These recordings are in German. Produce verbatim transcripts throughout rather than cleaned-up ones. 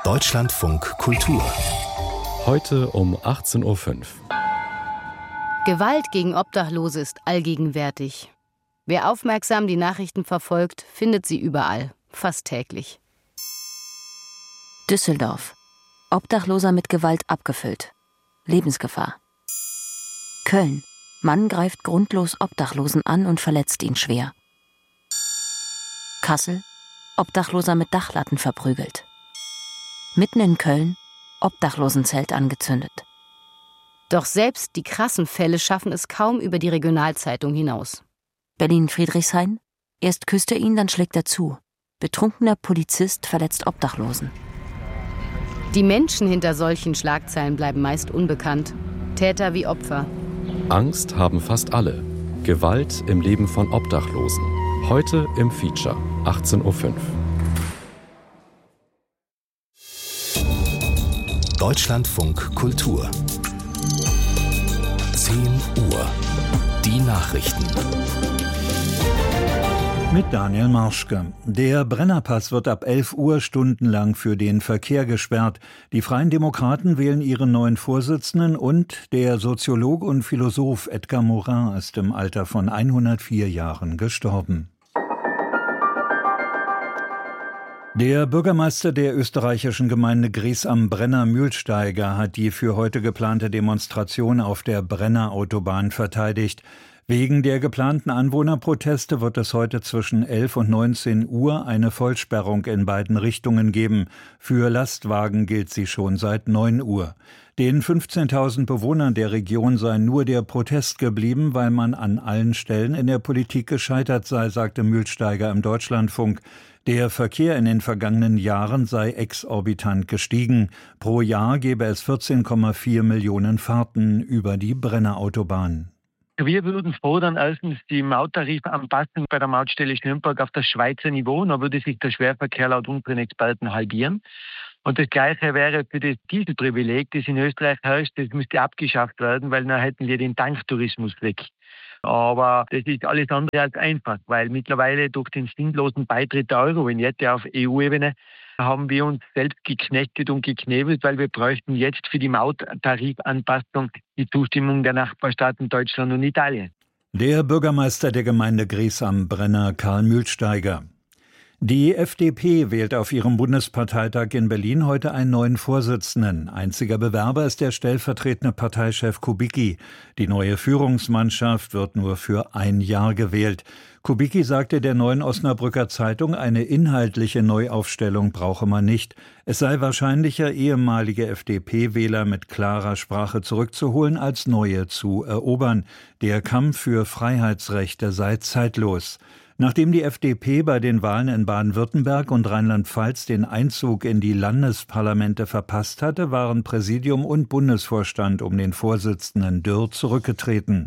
Deutschlandfunk Kultur. Heute um achtzehn Uhr fünf. Gewalt gegen Obdachlose ist allgegenwärtig. Wer aufmerksam die Nachrichten verfolgt, findet sie überall, fast täglich. Düsseldorf. Obdachloser mit Gewalt abgefüllt. Lebensgefahr. Köln. Mann greift grundlos Obdachlosen an und verletzt ihn schwer. Kassel. Obdachloser mit Dachlatten verprügelt. Mitten in Köln. Obdachlosenzelt angezündet. Doch selbst die krassen Fälle schaffen es kaum über die Regionalzeitung hinaus. Berlin-Friedrichshain. Erst küsst er ihn, dann schlägt er zu. Betrunkener Polizist verletzt Obdachlosen. Die Menschen hinter solchen Schlagzeilen bleiben meist unbekannt. Täter wie Opfer. Angst haben fast alle. Gewalt im Leben von Obdachlosen. Heute im Feature, achtzehn Uhr fünf. Deutschlandfunk Kultur. zehn Uhr. Die Nachrichten. Mit Daniel Marschke. Der Brennerpass wird ab elf Uhr stundenlang für den Verkehr gesperrt. Die Freien Demokraten wählen ihren neuen Vorsitzenden und der Soziologe und Philosoph Edgar Morin ist im Alter von hundertvier Jahren gestorben. Der Bürgermeister der österreichischen Gemeinde Gries am Brenner Mühlsteiger hat die für heute geplante Demonstration auf der Brenner Autobahn verteidigt. Wegen der geplanten Anwohnerproteste wird es heute zwischen elf und neunzehn Uhr eine Vollsperrung in beiden Richtungen geben. Für Lastwagen gilt sie schon seit neun Uhr. Den fünfzehntausend Bewohnern der Region sei nur der Protest geblieben, weil man an allen Stellen in der Politik gescheitert sei, sagte Mühlsteiger im Deutschlandfunk. Der Verkehr in den vergangenen Jahren sei exorbitant gestiegen. Pro Jahr gebe es vierzehn Komma vier Millionen Fahrten über die Brennerautobahn. Wir würden fordern, erstens die Mauttarifanpassung bei der Mautstelle Schnürnberg auf das Schweizer Niveau. Dann würde sich der Schwerverkehr laut unseren Experten halbieren. Und das Gleiche wäre für das Dieselprivileg, das in Österreich herrscht, das müsste abgeschafft werden, weil dann hätten wir den Tanktourismus weg. Aber das ist alles andere als einfach, weil mittlerweile durch den sinnlosen Beitritt der Euro-Vignette auf E U-Ebene haben wir uns selbst geknechtet und geknebelt, weil wir bräuchten jetzt für die Mauttarifanpassung die Zustimmung der Nachbarstaaten Deutschland und Italien. Der Bürgermeister der Gemeinde Gries am Brenner, Karl Mühlsteiger. Die F D P wählt auf ihrem Bundesparteitag in Berlin heute einen neuen Vorsitzenden. Einziger Bewerber ist der stellvertretende Parteichef Kubicki. Die neue Führungsmannschaft wird nur für ein Jahr gewählt. Kubicki sagte der Neuen Osnabrücker Zeitung, eine inhaltliche Neuaufstellung brauche man nicht. Es sei wahrscheinlicher, ehemalige F D P-Wähler mit klarer Sprache zurückzuholen, als neue zu erobern. Der Kampf für Freiheitsrechte sei zeitlos. Nachdem die F D P bei den Wahlen in Baden-Württemberg und Rheinland-Pfalz den Einzug in die Landesparlamente verpasst hatte, waren Präsidium und Bundesvorstand um den Vorsitzenden Dürr zurückgetreten.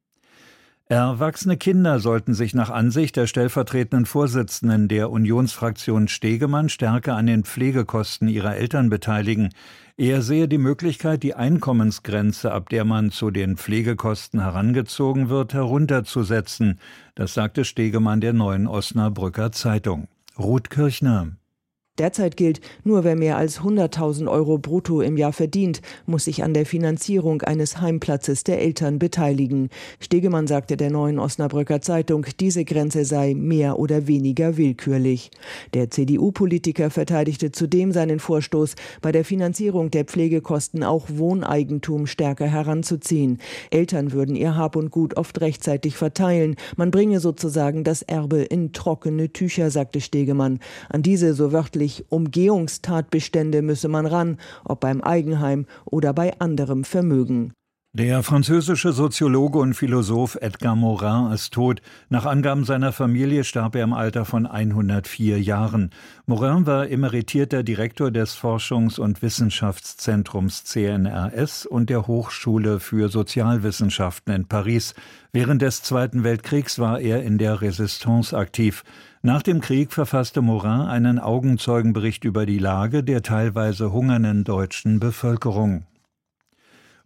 Erwachsene Kinder sollten sich nach Ansicht der stellvertretenden Vorsitzenden der Unionsfraktion Stegemann stärker an den Pflegekosten ihrer Eltern beteiligen. Er sehe die Möglichkeit, die Einkommensgrenze, ab der man zu den Pflegekosten herangezogen wird, herunterzusetzen. Das sagte Stegemann der Neuen Osnabrücker Zeitung. Ruth Kirchner. Derzeit gilt, nur wer mehr als hunderttausend Euro brutto im Jahr verdient, muss sich an der Finanzierung eines Heimplatzes der Eltern beteiligen. Stegemann sagte der Neuen Osnabrücker Zeitung, diese Grenze sei mehr oder weniger willkürlich. Der C D U-Politiker verteidigte zudem seinen Vorstoß, bei der Finanzierung der Pflegekosten auch Wohneigentum stärker heranzuziehen. Eltern würden ihr Hab und Gut oft rechtzeitig verteilen. Man bringe sozusagen das Erbe in trockene Tücher, sagte Stegemann. An diese so wörtlich Umgehungstatbestände müsse man ran, ob beim Eigenheim oder bei anderem Vermögen. Der französische Soziologe und Philosoph Edgar Morin ist tot. Nach Angaben seiner Familie starb er im Alter von hundertvier Jahren. Morin war emeritierter Direktor des Forschungs- und Wissenschaftszentrums C N R S und der Hochschule für Sozialwissenschaften in Paris. Während des Zweiten Weltkriegs war er in der Resistance aktiv. Nach dem Krieg verfasste Morin einen Augenzeugenbericht über die Lage der teilweise hungernden deutschen Bevölkerung.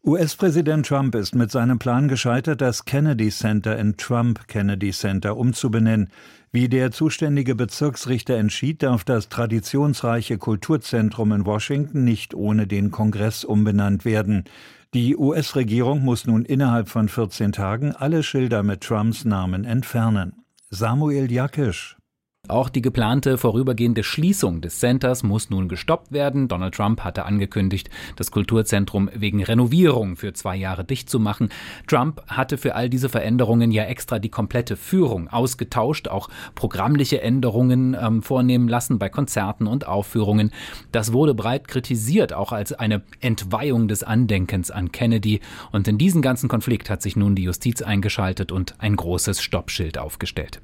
U S-Präsident Trump ist mit seinem Plan gescheitert, das Kennedy Center in Trump Kennedy Center umzubenennen. Wie der zuständige Bezirksrichter entschied, darf das traditionsreiche Kulturzentrum in Washington nicht ohne den Kongress umbenannt werden. Die U S-Regierung muss nun innerhalb von vierzehn Tagen alle Schilder mit Trumps Namen entfernen. Samuel Jakisch. Auch die geplante vorübergehende Schließung des Centers muss nun gestoppt werden. Donald Trump hatte angekündigt, das Kulturzentrum wegen Renovierung für zwei Jahre dicht zu machen. Trump hatte für all diese Veränderungen ja extra die komplette Führung ausgetauscht, auch programmliche Änderungen ähm, vornehmen lassen bei Konzerten und Aufführungen. Das wurde breit kritisiert, auch als eine Entweihung des Andenkens an Kennedy. Und in diesen ganzen Konflikt hat sich nun die Justiz eingeschaltet und ein großes Stoppschild aufgestellt.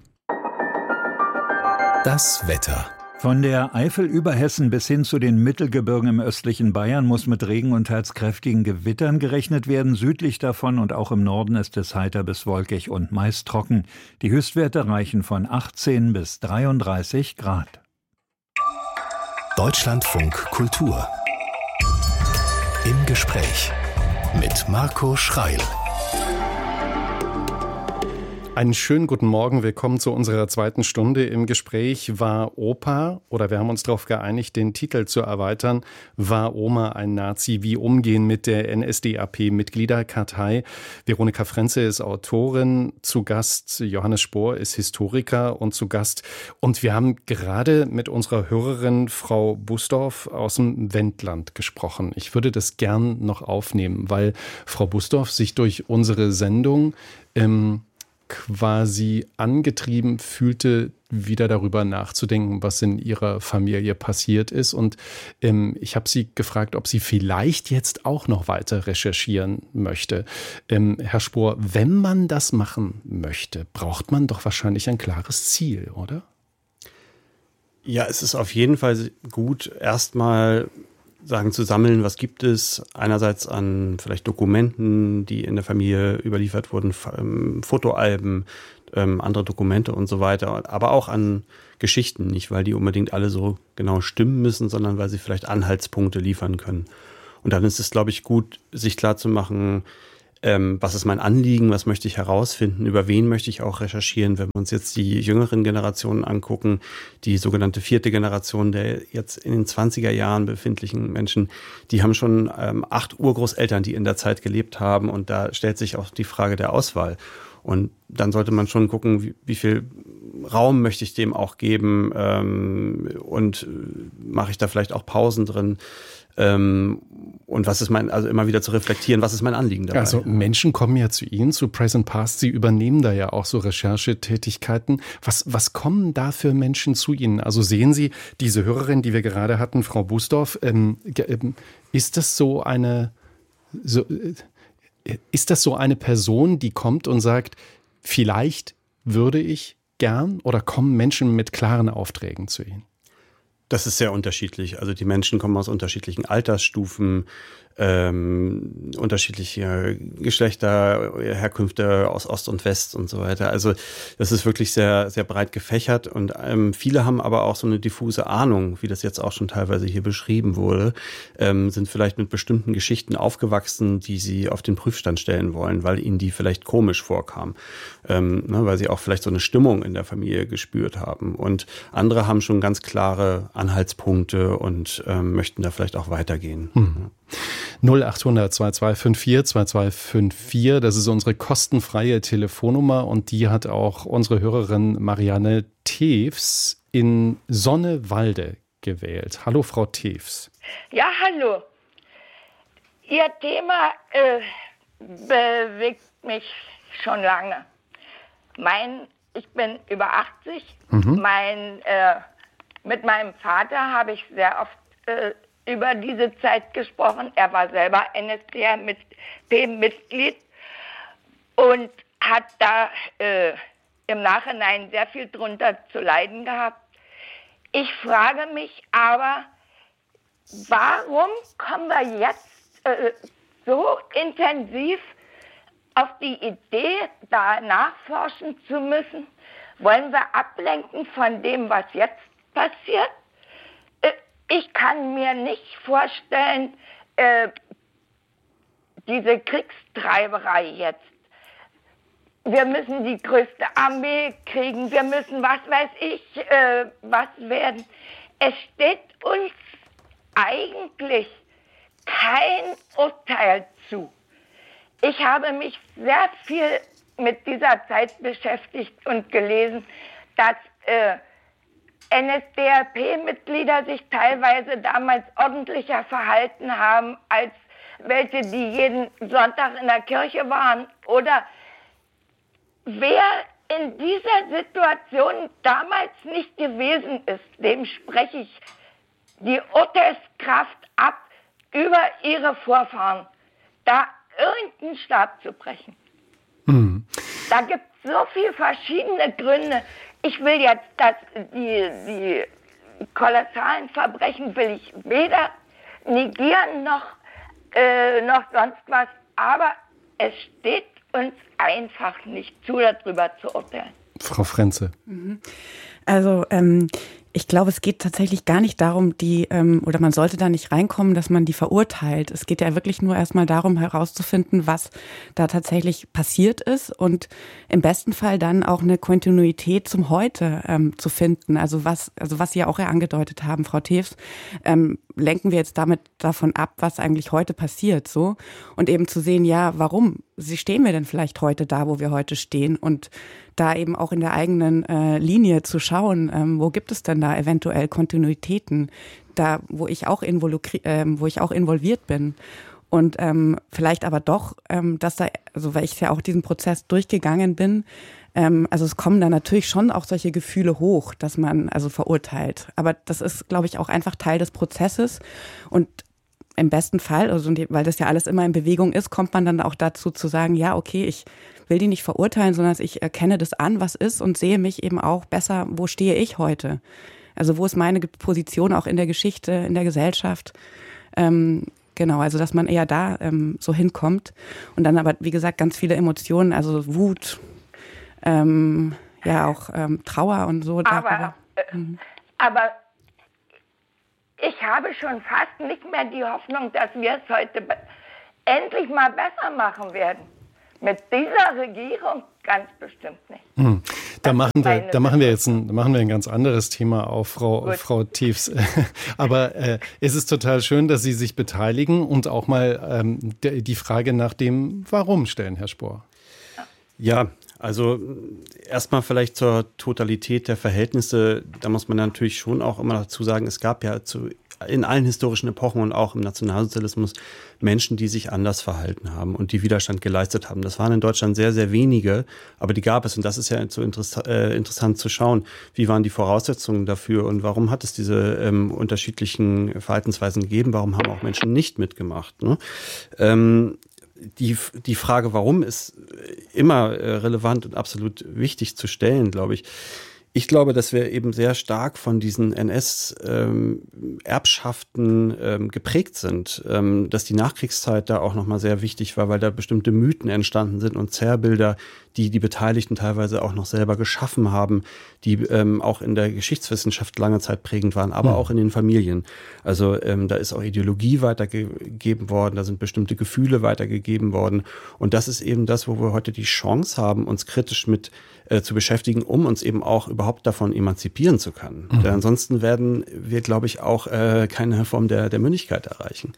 Das Wetter. Von der Eifel über Hessen bis hin zu den Mittelgebirgen im östlichen Bayern muss mit Regen und teils kräftigen Gewittern gerechnet werden. Südlich davon und auch im Norden ist es heiter bis wolkig und meist trocken. Die Höchstwerte reichen von achtzehn bis dreiunddreißig Grad. Deutschlandfunk Kultur. Im Gespräch mit Marco Schreil. Einen schönen guten Morgen, willkommen zu unserer zweiten Stunde. Im Gespräch war Opa, oder wir haben uns darauf geeinigt, den Titel zu erweitern, war Oma ein Nazi? Wie umgehen mit der N S D A P-Mitgliederkartei? Veronika Frenze ist Autorin, zu Gast Johannes Spohr ist Historiker und zu Gast. Und wir haben gerade mit unserer Hörerin Frau Busdorf aus dem Wendland gesprochen. Ich würde das gern noch aufnehmen, weil Frau Busdorf sich durch unsere Sendung ähm, quasi angetrieben fühlte, wieder darüber nachzudenken, was in ihrer Familie passiert ist. Und ähm, ich habe sie gefragt, ob sie vielleicht jetzt auch noch weiter recherchieren möchte. Ähm, Herr Spohr, wenn man das machen möchte, braucht man doch wahrscheinlich ein klares Ziel, oder? Ja, es ist auf jeden Fall gut, erstmal sagen zu sammeln, was gibt es einerseits an vielleicht Dokumenten, die in der Familie überliefert wurden, ähm, Fotoalben, ähm, andere Dokumente und so weiter, aber auch an Geschichten, nicht weil die unbedingt alle so genau stimmen müssen, sondern weil sie vielleicht Anhaltspunkte liefern können. Und dann ist es, glaube ich, gut, sich klarzumachen, Ähm, was ist mein Anliegen, was möchte ich herausfinden, über wen möchte ich auch recherchieren. Wenn wir uns jetzt die jüngeren Generationen angucken, die sogenannte vierte Generation der jetzt in den zwanziger Jahren befindlichen Menschen, die haben schon ähm, acht Urgroßeltern, die in der Zeit gelebt haben, und da stellt sich auch die Frage der Auswahl. Und dann sollte man schon gucken, wie, wie viel Raum möchte ich dem auch geben, ähm, und mache ich da vielleicht auch Pausen drin. Ähm, und was ist mein, also immer wieder zu reflektieren, was ist mein Anliegen dabei? Also Menschen kommen ja zu Ihnen, zu Present Past, Sie übernehmen da ja auch so Recherchetätigkeiten. Was, was kommen da für Menschen zu Ihnen? Also sehen Sie diese Hörerin, die wir gerade hatten, Frau Busdorf, ähm, ist das so eine, so, ist das so eine Person, die kommt und sagt, vielleicht würde ich gern, oder kommen Menschen mit klaren Aufträgen zu Ihnen? Das ist sehr unterschiedlich. Also die Menschen kommen aus unterschiedlichen Altersstufen, ähm, unterschiedliche Geschlechter, Herkünfte aus Ost und West und so weiter. Also das ist wirklich sehr, sehr breit gefächert, und ähm, viele haben aber auch so eine diffuse Ahnung, wie das jetzt auch schon teilweise hier beschrieben wurde, ähm, sind vielleicht mit bestimmten Geschichten aufgewachsen, die sie auf den Prüfstand stellen wollen, weil ihnen die vielleicht komisch vorkamen, ähm, ne, weil sie auch vielleicht so eine Stimmung in der Familie gespürt haben. Und andere haben schon ganz klare Anhaltspunkte und ähm, möchten da vielleicht auch weitergehen. Hm. null acht hundert zwei zwei fünf vier zwei zwei fünf vier, das ist unsere kostenfreie Telefonnummer, und die hat auch unsere Hörerin Marianne Tews in Sonnewalde gewählt. Hallo Frau Tews. Ja, hallo. Ihr Thema äh, bewegt mich schon lange. Mein, ich bin über achtzig. Mhm. Mein, äh, mit meinem Vater habe ich sehr oft äh, über diese Zeit gesprochen. Er war selber N S D A P-Mitglied und hat da äh, im Nachhinein sehr viel drunter zu leiden gehabt. Ich frage mich aber, warum kommen wir jetzt äh, so intensiv auf die Idee, da nachforschen zu müssen? Wollen wir ablenken von dem, was jetzt passiert? Ich kann mir nicht vorstellen, äh, diese Kriegstreiberei jetzt. Wir müssen die größte Armee kriegen, wir müssen, was weiß ich, äh, was werden. Es steht uns eigentlich kein Urteil zu. Ich habe mich sehr viel mit dieser Zeit beschäftigt und gelesen, dass äh, N S D A P-Mitglieder sich teilweise damals ordentlicher verhalten haben, als welche, die jeden Sonntag in der Kirche waren. Oder wer in dieser Situation damals nicht gewesen ist, dem spreche ich die Urteilskraft ab, über ihre Vorfahren da irgendeinen Stab zu brechen. Mhm. Da gibt es so viele verschiedene Gründe. Ich will jetzt, dass die, die kolossalen Verbrechen will ich weder negieren noch, äh, noch sonst was, aber es steht uns einfach nicht zu, darüber zu urteilen. Frau Frenze. Also ähm, ich glaube, es geht tatsächlich gar nicht darum, die ähm, oder man sollte da nicht reinkommen, dass man die verurteilt. Es geht ja wirklich nur erstmal darum, herauszufinden, was da tatsächlich passiert ist und im besten Fall dann auch eine Kontinuität zum Heute ähm, zu finden. Also was, also was Sie ja auch ja angedeutet haben, Frau Tews, ähm, lenken wir jetzt damit davon ab, was eigentlich heute passiert, so und eben zu sehen, ja, warum sie stehen wir denn vielleicht heute da, wo wir heute stehen und da eben auch in der eigenen äh, Linie zu schauen, ähm, wo gibt es denn da eventuell Kontinuitäten, da wo ich auch involukri- äh, wo ich auch involviert bin und ähm, vielleicht aber doch, ähm, dass da, also weil ich ja auch diesen Prozess durchgegangen bin, ähm, also es kommen da natürlich schon auch solche Gefühle hoch, dass man also verurteilt, aber das ist, glaube ich, auch einfach Teil des Prozesses und im besten Fall, also weil das ja alles immer in Bewegung ist, kommt man dann auch dazu zu sagen, ja, okay, ich will die nicht verurteilen, sondern ich erkenne das an, was ist und sehe mich eben auch besser, wo stehe ich heute? Also wo ist meine Position auch in der Geschichte, in der Gesellschaft? Ähm, genau, also dass man eher da ähm, so hinkommt und dann aber, wie gesagt, ganz viele Emotionen, also Wut, ähm, ja auch ähm, Trauer und so. Aber, darüber. äh, aber ich habe schon fast nicht mehr die Hoffnung, dass wir es heute be- endlich mal besser machen werden. Mit dieser Regierung ganz bestimmt nicht. Hm. Da machen wir, da machen wir jetzt ein, da machen wir ein ganz anderes Thema auf, Frau, Frau Tews. Aber äh, es ist total schön, dass Sie sich beteiligen und auch mal ähm, de, die Frage nach dem Warum stellen, Herr Spohr. Ja, also erstmal vielleicht zur Totalität der Verhältnisse. Da muss man natürlich schon auch immer dazu sagen, es gab ja zu, in allen historischen Epochen und auch im Nationalsozialismus Menschen, die sich anders verhalten haben und die Widerstand geleistet haben. Das waren in Deutschland sehr, sehr wenige, aber die gab es. Und das ist ja so interess- äh, interessant zu schauen, wie waren die Voraussetzungen dafür und warum hat es diese ähm, unterschiedlichen Verhaltensweisen gegeben? Warum haben auch Menschen nicht mitgemacht? Ne? Ähm, Die, die Frage, warum, ist immer äh, relevant und absolut wichtig zu stellen, glaube ich. Ich glaube, dass wir eben sehr stark von diesen N S-Erbschaften ähm, ähm, geprägt sind, ähm, dass die Nachkriegszeit da auch nochmal sehr wichtig war, weil da bestimmte Mythen entstanden sind und Zerrbilder, die die Beteiligten teilweise auch noch selber geschaffen haben, die ähm, auch in der Geschichtswissenschaft lange Zeit prägend waren, aber mhm. auch in den Familien. Also ähm, da ist auch Ideologie weitergegeben worden, da sind bestimmte Gefühle weitergegeben worden und das ist eben das, wo wir heute die Chance haben, uns kritisch mit äh, zu beschäftigen, um uns eben auch überhaupt davon emanzipieren zu können. Mhm. Denn ansonsten werden wir, glaube ich, auch äh, keine Form der, der Mündigkeit erreichen.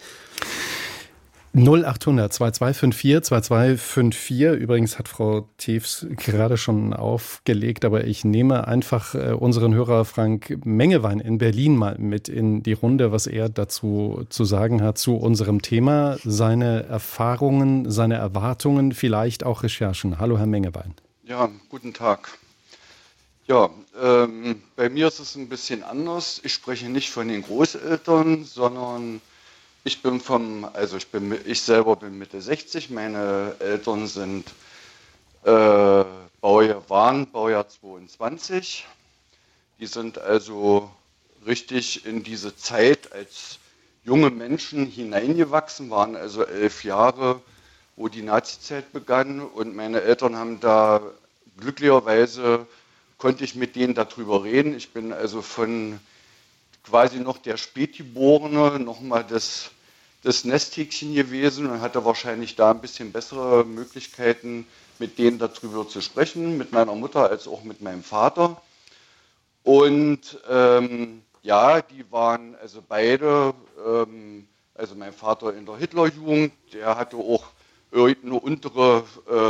null achthundert zwei zwei fünf vier zwei zwei fünf vier. Übrigens hat Frau Tews gerade schon aufgelegt, aber ich nehme einfach äh, unseren Hörer Frank Mengewein in Berlin mal mit in die Runde, was er dazu zu sagen hat zu unserem Thema, seine Erfahrungen, seine Erwartungen, vielleicht auch Recherchen. Hallo, Herr Mengewein. Ja, guten Tag. Ja, ähm, bei mir ist es ein bisschen anders. Ich spreche nicht von den Großeltern, sondern ich bin vom, also ich bin, ich selber bin Mitte sechzig, meine Eltern sind äh, Baujahr, waren Baujahr zweiundzwanzig. Die sind also richtig in diese Zeit als junge Menschen hineingewachsen, waren also elf Jahre, wo die Nazizeit begann und meine Eltern haben da glücklicherweise, konnte ich mit denen darüber reden. Ich bin also von quasi noch der Spätgeborene, nochmal das das Nesthäkchen gewesen und hatte wahrscheinlich da ein bisschen bessere Möglichkeiten, mit denen darüber zu sprechen, mit meiner Mutter als auch mit meinem Vater. Und ähm, ja, die waren also beide, ähm, also mein Vater in der Hitlerjugend, der hatte auch irgendeine untere,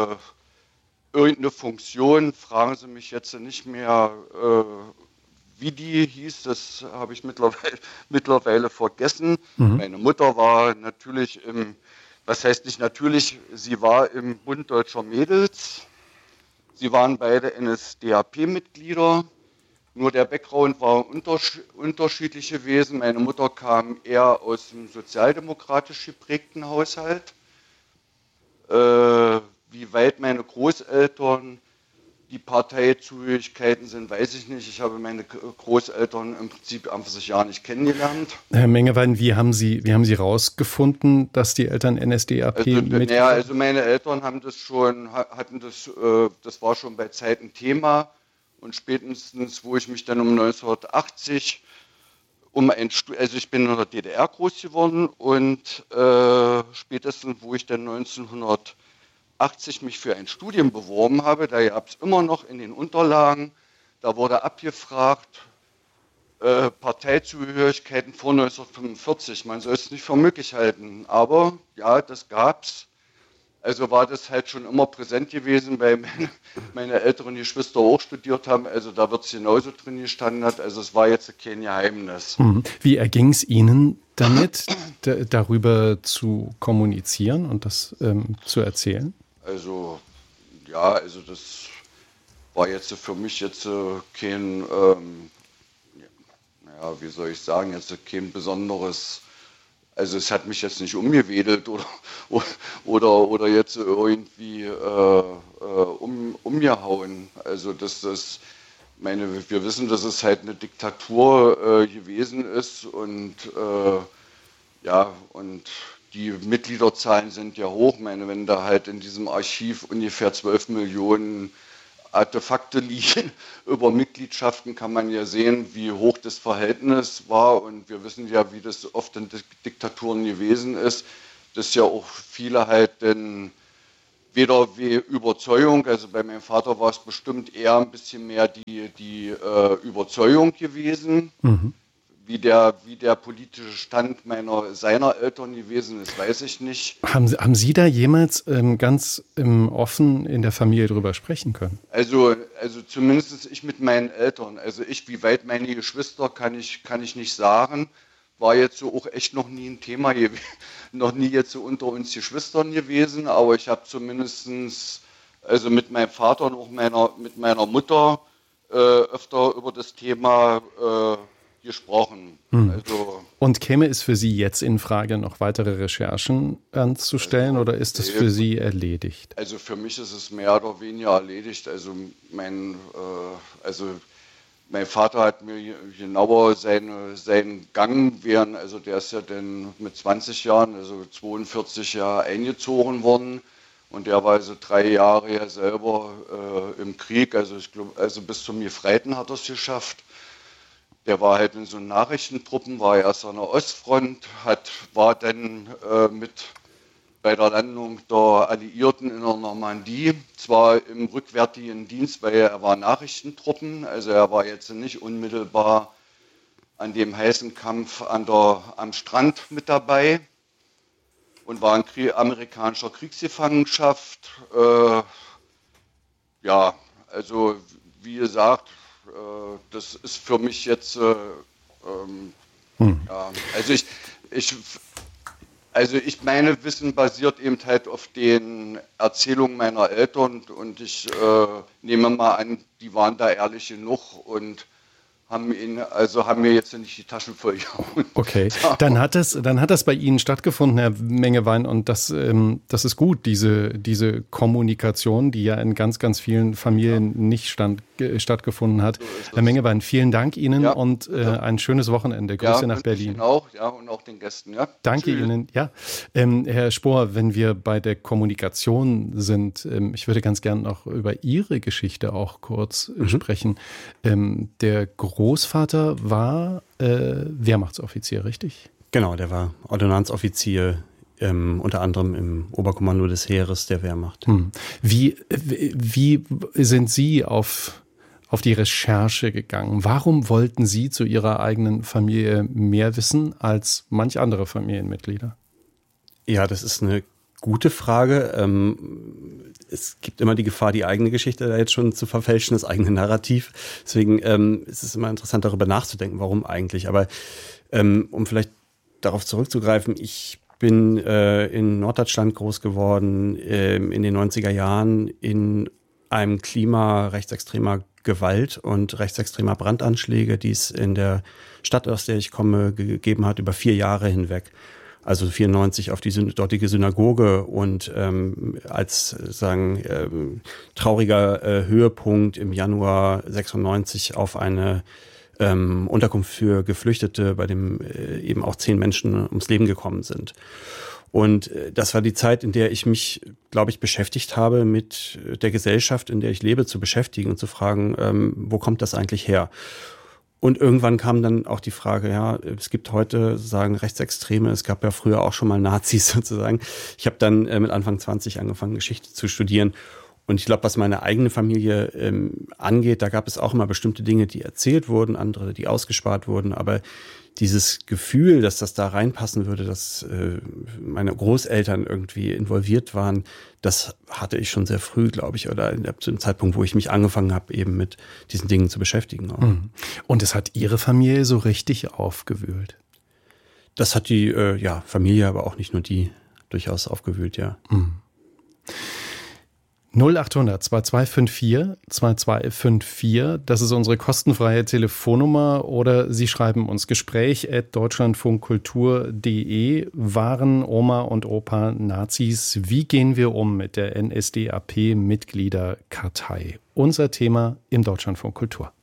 äh, irgendeine Funktion, fragen Sie mich jetzt nicht mehr, äh, wie die hieß, das habe ich mittlerweile, mittlerweile vergessen. Mhm. Meine Mutter war natürlich im, was heißt nicht natürlich, sie war im Bund Deutscher Mädels. Sie waren beide N S D A P-Mitglieder. Nur der Background war unterschied- unterschiedlich gewesen. Meine Mutter kam eher aus einem sozialdemokratisch geprägten Haushalt. Äh, wie weit meine Großeltern die Parteizugehörigkeiten sind, weiß ich nicht. Ich habe meine Großeltern im Prinzip an sich Jahren nicht kennengelernt. Herr Mengewein, wie haben Sie, wie haben Sie rausgefunden, dass die Eltern N S D A P also, mit? Ja, also meine Eltern haben das schon, hatten das, äh, das war schon bei Zeiten Thema. Und spätestens, wo ich mich dann um neunzehnhundertachtzig, um ein, also ich bin in der D D R groß geworden und äh, spätestens, wo ich dann neunzehnhundertachtzig mich für ein Studium beworben habe, da gab es immer noch in den Unterlagen, da wurde abgefragt, äh, Parteizugehörigkeiten vor neunzehnhundertfünfundvierzig. Man soll es nicht für möglich halten, aber ja, das gab's. Also war das halt schon immer präsent gewesen, weil meine, meine älteren Geschwister auch studiert haben. Also da wird es genauso drin gestanden. Also es war jetzt kein Geheimnis. Wie erging es Ihnen damit, d- darüber zu kommunizieren und das ähm, zu erzählen? Also ja, also das war jetzt für mich jetzt kein, ähm, ja, wie soll ich sagen, jetzt kein besonderes. Also es hat mich jetzt nicht umgewedelt oder, oder, oder jetzt irgendwie äh, um, umgehauen. Also das ist, meine, wir wissen, dass es halt eine Diktatur äh, gewesen ist und äh, ja, und die Mitgliederzahlen sind ja hoch. Ich meine, wenn da halt in diesem Archiv ungefähr zwölf Millionen Artefakte liegen über Mitgliedschaften, kann man ja sehen, wie hoch das Verhältnis war. Und wir wissen ja, wie das oft in Diktaturen gewesen ist, dass ja auch viele halt dann weder wie Überzeugung, also bei meinem Vater war es bestimmt eher ein bisschen mehr die, die äh, Überzeugung gewesen. Mhm. Wie der, wie der politische Stand meiner, seiner Eltern gewesen ist, weiß ich nicht. Haben Sie, haben Sie da jemals ähm, ganz ähm, offen in der Familie drüber sprechen können? Also, also zumindest ich mit meinen Eltern. Also ich, wie weit meine Geschwister, kann ich, kann ich nicht sagen. War jetzt so auch echt noch nie ein Thema, noch nie jetzt so unter uns Geschwistern gewesen. Aber ich habe zumindest, also mit meinem Vater und auch meiner, mit meiner Mutter äh, öfter über das Thema äh, gesprochen. Hm. Also, und käme es für Sie jetzt in Frage, noch weitere Recherchen anzustellen, also, oder ist das für Sie erledigt? Also für mich ist es mehr oder weniger erledigt. Also mein, äh, also mein Vater hat mir genauer seine, seinen Gang während, also der ist ja dann mit zwanzig Jahren, also zweiundvierzig Jahre eingezogen worden. Und der war also drei Jahre ja selber äh, im Krieg, also ich glaube, also bis zum Gefreiten hat er es geschafft. Der war halt in so Nachrichtentruppen, war erst an der Ostfront, hat, war dann äh, mit bei der Landung der Alliierten in der Normandie, zwar im rückwärtigen Dienst, weil er war Nachrichtentruppen, also er war jetzt nicht unmittelbar an dem heißen Kampf an der, am Strand mit dabei und war in Krieg, amerikanischer Kriegsgefangenschaft. Äh, ja, also wie gesagt, das ist für mich jetzt, äh, ähm, hm. ja, also ich, ich, also ich meine Wissen basiert eben halt auf den Erzählungen meiner Eltern und ich äh, nehme mal an, die waren da ehrlich genug und haben ihn, also haben mir jetzt nicht die Taschen voll gehauen. Okay, dann hat das, dann hat das bei Ihnen stattgefunden, Herr Mengewein, und das, ähm, das ist gut, diese, diese Kommunikation, die ja in ganz, ganz vielen Familien ja. nicht stand, äh, stattgefunden hat. So Herr Mengewein, vielen Dank Ihnen ja. und äh, ein schönes Wochenende. Grüße ja, nach Berlin. Ihnen auch, ja, und auch den Gästen. Ja. Danke Tschüss. Ihnen. Ja, ähm, Herr Spohr, wenn wir bei der Kommunikation sind, ähm, ich würde ganz gern noch über Ihre Geschichte auch kurz mhm. sprechen. Ähm, der Großvater war äh, Wehrmachtsoffizier, richtig? Genau, der war Ordonnanzoffizier, ähm, unter anderem im Oberkommando des Heeres der Wehrmacht. Hm. Wie, wie sind Sie auf, auf die Recherche gegangen? Warum wollten Sie zu Ihrer eigenen Familie mehr wissen als manch andere Familienmitglieder? Ja, das ist eine gute Frage. Ähm, es gibt immer die Gefahr, die eigene Geschichte da jetzt schon zu verfälschen, das eigene Narrativ. Deswegen ähm, ist es immer interessant, darüber nachzudenken, warum eigentlich. Aber ähm, um vielleicht darauf zurückzugreifen, ich bin äh, in Norddeutschland groß geworden, äh, in den neunziger Jahren in einem Klima rechtsextremer Gewalt und rechtsextremer Brandanschläge, die es in der Stadt, aus der ich komme, gegeben hat, über vier Jahre hinweg. Also vierundneunzig auf die dortige Synagoge und ähm, als sagen ähm, trauriger äh, Höhepunkt im Januar sechsundneunzig auf eine ähm, Unterkunft für Geflüchtete, bei dem äh, eben auch zehn Menschen ums Leben gekommen sind. Und äh, das war die Zeit, in der ich mich, glaube ich, beschäftigt habe, mit der Gesellschaft, in der ich lebe, zu beschäftigen und zu fragen, ähm, wo kommt das eigentlich her? Und irgendwann kam dann auch die Frage, ja, es gibt heute sozusagen Rechtsextreme, es gab ja früher auch schon mal Nazis sozusagen. Ich habe dann äh, mit Anfang zwanzig angefangen, Geschichte zu studieren. Und ich glaube, was meine eigene Familie ähm, angeht, da gab es auch immer bestimmte Dinge, die erzählt wurden, andere, die ausgespart wurden. Aber dieses Gefühl, dass das da reinpassen würde, dass äh, meine Großeltern irgendwie involviert waren, das hatte ich schon sehr früh, glaube ich, oder zu dem Zeitpunkt, wo ich mich angefangen habe, eben mit diesen Dingen zu beschäftigen. Auch. Und es hat Ihre Familie so richtig aufgewühlt? Das hat die äh, ja, Familie, aber auch nicht nur die, durchaus aufgewühlt, ja. Mhm. null achthundert zwei zwei fünf vier zwei zwei fünf vier, das ist unsere kostenfreie Telefonnummer, oder Sie schreiben uns Gespräch at deutschlandfunkkultur punkt de. Waren Oma und Opa Nazis? Wie gehen wir um mit der N S D A P-Mitgliederkartei? Unser Thema im Deutschlandfunk Kultur.